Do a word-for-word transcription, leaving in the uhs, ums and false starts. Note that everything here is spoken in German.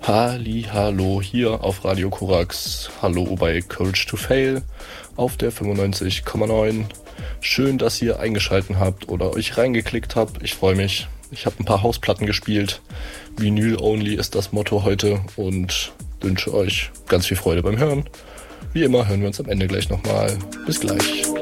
Halli, hallo hier auf Radio Korax. Hallo bei Courage to Fail auf der fünfundneunzig Komma neun. Schön, dass ihr eingeschaltet habt oder euch reingeklickt habt. Ich freue mich. Ich habe ein paar Hausplatten gespielt. Vinyl only ist das Motto heute und wünsche euch ganz viel Freude beim Hören. Wie immer hören wir uns am Ende gleich nochmal. Bis gleich.